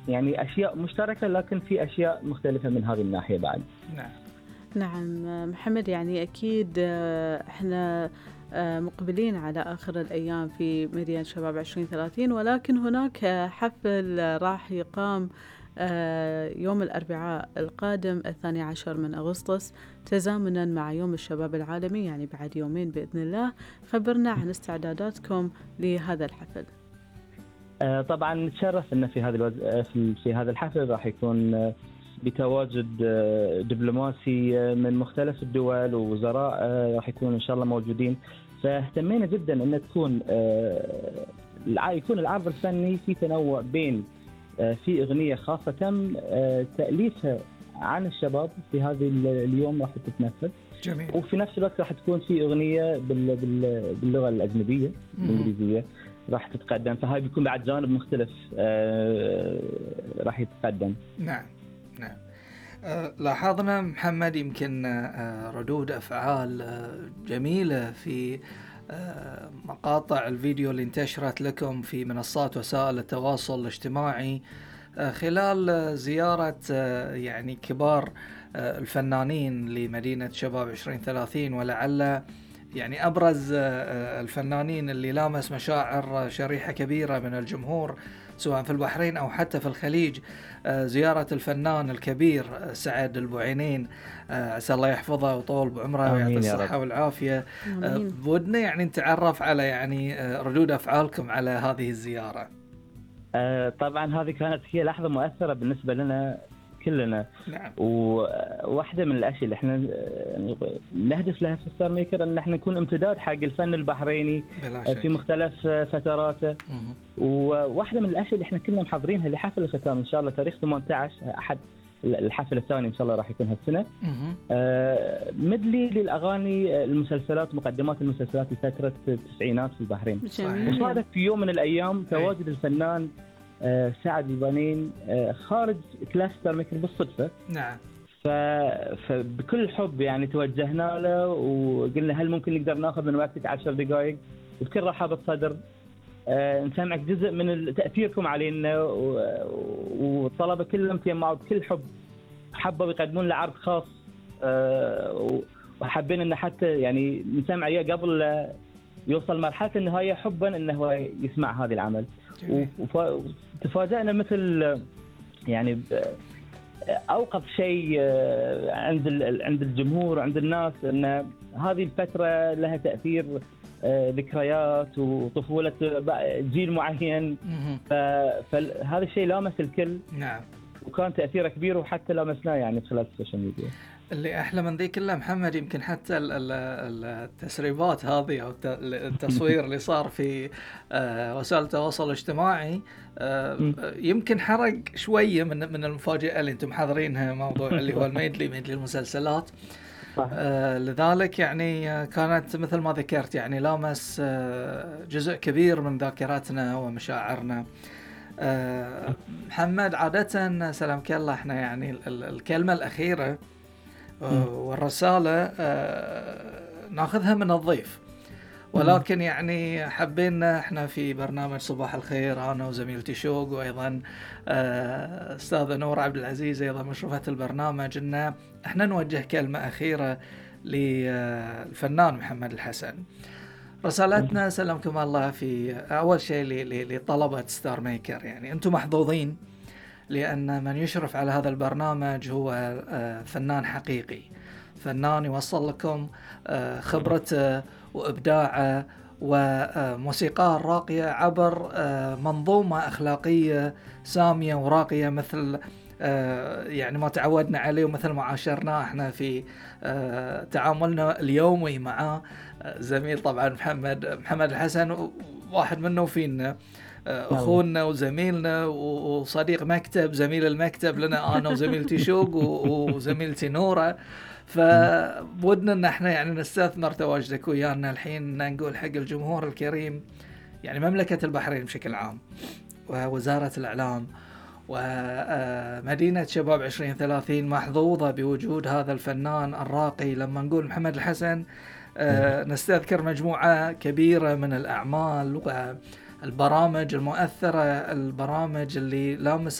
يعني أشياء مشتركة، لكن في أشياء مختلفة من هذه الناحية بعد. نعم محمد، يعني أكيد إحنا مقبلين على آخر الأيام في مدينة شباب 2030، ولكن هناك حفل راح يقام يوم الأربعاء القادم 12 من أغسطس تزامنا مع يوم الشباب العالمي، يعني بعد يومين بإذن الله. خبرنا عن استعداداتكم لهذا الحفل. طبعا نتشرف أن في هذا الحفل راح يكون بتواجد دبلوماسي من مختلف الدول ووزراء راح يكونوا إن شاء الله موجودين. فاهتمينا جدا أن يكون العرض الفني في تنوع بين في أغنية خاصة تم تأليفها عن الشباب في هذه اليوم راح تتنفذ. جميل. وفي نفس الوقت راح تكون في أغنية باللغة الأجنبية الإنجليزية راح تتقدم، فهاي بيكون بعد جانب مختلف راح يتقدم. نعم. لاحظنا محمد يمكن ردود أفعال جميلة في مقاطع الفيديو اللي انتشرت لكم في منصات وسائل التواصل الاجتماعي خلال زيارة يعني كبار الفنانين لمدينة شباب 2030، ولعل يعني أبرز الفنانين اللي لامس مشاعر شريحة كبيرة من الجمهور سواء في البحرين أو حتى في الخليج، زيارة الفنان الكبير سعد البوعينين، عسى الله يحفظه وطول بعمره ويعطي الصحة والعافية. بودنا يعني نتعرف على يعني ردود أفعالكم على هذه الزيارة. طبعا هذه كانت هي لحظة مؤثرة بالنسبة لنا كلنا. نعم. وواحدة من الأشياء اللي احنا نهدف لها في ستار ميكر ان احنا نكون امتداد حق الفن البحريني في مختلف فتراته. وواحدة من الأشياء اللي احنا كلنا محضرينها لحفل الختام ان شاء الله تاريخ 18 أحد الحفل الثاني ان شاء الله راح يكون هالسنة. مدلي للأغاني المسلسلات مقدمات المسلسلات في فترة التسعينات في البحرين. وصادف في يوم من الأيام تواجد الفنان سعد البوعينين خارج كلاس ستار ميكر بالصدفة. نعم. فبكل حب يعني توجهنا له وقلنا هل ممكن نقدر ناخذ من وقتك 10 دقائق وبكل رحابة صدر نسمعك جزء من تأثيركم علينا. والطلبة كلهم تجمعوا بكل حب، حبوا يقدمون له عرض خاص وحابين انه حتى يعني نسمع اياه قبل يوصل مرحلة النهاية حبا انه هو يسمع هذا العمل. وتفاجأنا مثل يعني أوقف شيء عند الجمهور وعند الناس أن هذه الفترة لها تأثير ذكريات وطفولة جيل معين. فهذا الشيء لامس الكل. نعم. وكان تأثيره كبير وحتى لمسناه يعني خلال السوشيال ميديا. اللي أحلى من ذي كله محمد يمكن حتى التسريبات هذه أو التصوير اللي صار في وسائل التواصل الاجتماعي يمكن حرق شوية من المفاجأة اللي أنتم حاضرينها، موضوع اللي هو الميدلي المسلسلات. لذلك يعني كانت مثل ما ذكرت يعني لامس جزء كبير من ذاكرتنا ومشاعرنا. محمد عادة سلامك الله احنا يعني الكلمة الأخيرة والرسالة ناخذها من الضيف، ولكن يعني حبينا احنا في برنامج صباح الخير انا وزميلتي شوق وايضا استاذة نور عبد العزيز ايضا مشرفة البرنامج ان احنا نوجه كلمة أخيرة للفنان محمد الحسن. رسالتنا سلامكم الله في اول شيء لطلبة ستار ميكر، يعني انتم محظوظين لأن من يشرف على هذا البرنامج هو فنان حقيقي، فنان يوصل لكم خبرته وإبداعه وموسيقاه الراقية عبر منظومة أخلاقية سامية وراقية مثل يعني ما تعودنا عليه ومثل ما عاشرناه احنا في تعاملنا اليومي مع زميل طبعا محمد الحسن، واحد منه فينا أخونا وزميلنا وصديق مكتب، زميل المكتب لنا أنا وزميلتي شوق وزميلتي نورة. فبودنا أن احنا يعني نستثمر تواجدك ويانا الحين نقول حق الجمهور الكريم يعني مملكة البحرين بشكل عام ووزارة الإعلام ومدينة شباب 2030 محظوظة بوجود هذا الفنان الراقي. لما نقول محمد الحسن نستذكر مجموعة كبيرة من الأعمال والبرامج المؤثرة، البرامج اللي لامس